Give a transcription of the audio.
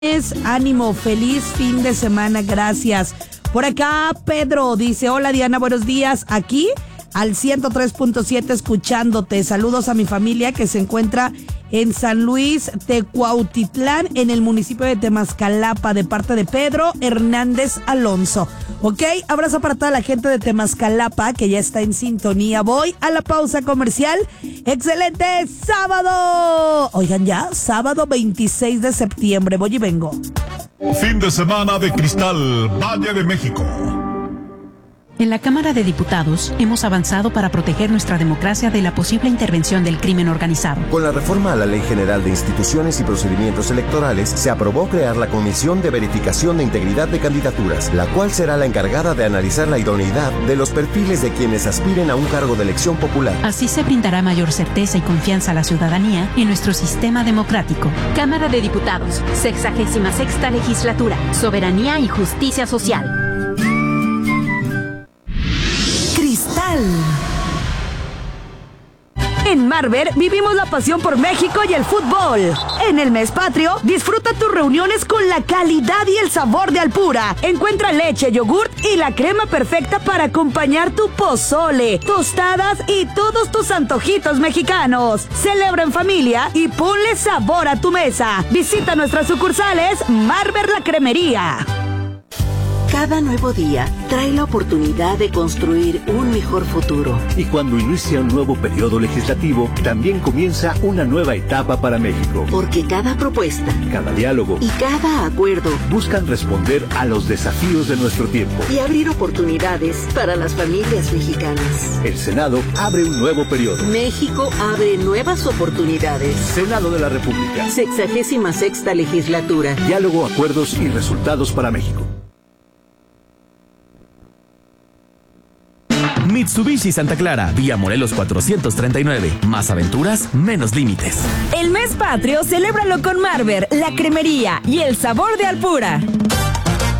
Ánimo, feliz fin de semana, gracias. Por acá Pedro dice, hola Diana, buenos días, aquí al 103.7 escuchándote. Saludos a mi familia que se encuentra en San Luis Tecuautitlán, en el municipio de Temascalapa, de parte de Pedro Hernández Alonso. Ok, abrazo para toda la gente de Temascalapa que ya está en sintonía. Voy a la pausa comercial. ¡Excelente sábado! Oigan, ya, sábado 26 de septiembre. Voy y vengo. Fin de semana de Cristal, Valle de México. En la Cámara de Diputados hemos avanzado para proteger nuestra democracia de la posible intervención del crimen organizado. Con la reforma a la Ley General de Instituciones y Procedimientos Electorales, se aprobó crear la Comisión de Verificación de Integridad de Candidaturas, la cual será la encargada de analizar la idoneidad de los perfiles de quienes aspiren a un cargo de elección popular. Así se brindará mayor certeza y confianza a la ciudadanía en nuestro sistema democrático. Cámara de Diputados, 66ª Legislatura, Soberanía y Justicia Social. En Marver vivimos la pasión por México y el fútbol. En el mes patrio, disfruta tus reuniones con la calidad y el sabor de Alpura. Encuentra leche, yogurt y la crema perfecta para acompañar tu pozole, tostadas y todos tus antojitos mexicanos. Celebra en familia y ponle sabor a tu mesa. Visita nuestras sucursales Marver La Cremería. Cada nuevo día trae la oportunidad de construir un mejor futuro. Y cuando inicia un nuevo periodo legislativo, también comienza una nueva etapa para México. Porque cada propuesta, cada diálogo y cada acuerdo buscan responder a los desafíos de nuestro tiempo y abrir oportunidades para las familias mexicanas. El Senado abre un nuevo periodo. México abre nuevas oportunidades. Senado de la República. 66ª Legislatura. Diálogo, acuerdos y resultados para México. Mitsubishi Santa Clara, vía Morelos 439. Más aventuras, menos límites. El mes patrio, celébralo con Marver, La Cremería y el sabor de Alpura.